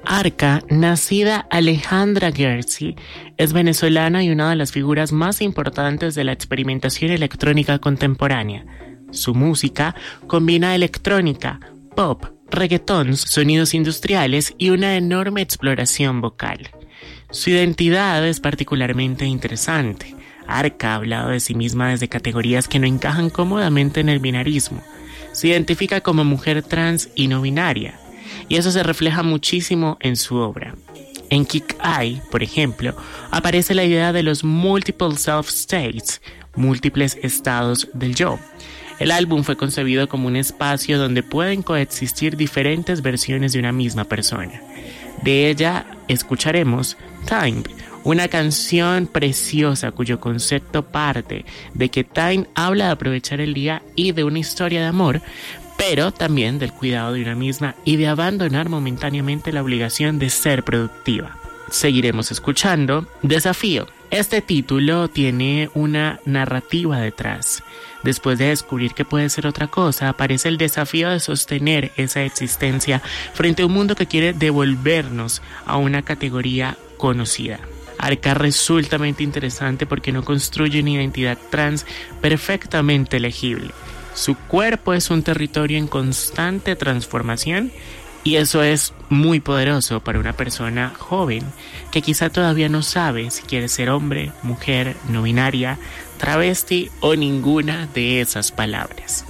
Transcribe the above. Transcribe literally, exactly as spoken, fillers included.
Arca, nacida Alejandra Gersi, es venezolana y una de las figuras más importantes de la experimentación electrónica contemporánea. Su música combina electrónica, pop, reggaetón, sonidos industriales y una enorme exploración vocal. Su identidad es particularmente interesante. Arca ha hablado de sí misma desde categorías que no encajan cómodamente en el binarismo. Se identifica como mujer trans y no binaria, y eso se refleja muchísimo en su obra. En Kick Eye, por ejemplo, aparece la idea de los multiple self-states, múltiples estados del yo. El álbum fue concebido como un espacio donde pueden coexistir diferentes versiones de una misma persona. De ella escucharemos Time, una canción preciosa cuyo concepto parte de que Time habla de aprovechar el día y de una historia de amor, pero también del cuidado de una misma y de abandonar momentáneamente la obligación de ser productiva. Seguiremos escuchando Desafío. Este título tiene una narrativa detrás. Después de descubrir que puede ser otra cosa, aparece el desafío de sostener esa existencia frente a un mundo que quiere devolvernos a una categoría conocida. Arca resulta interesante porque no construye una identidad trans perfectamente legible. Su cuerpo es un territorio en constante transformación y eso es muy poderoso para una persona joven que quizá todavía no sabe si quiere ser hombre, mujer, no binaria, travesti o ninguna de esas palabras.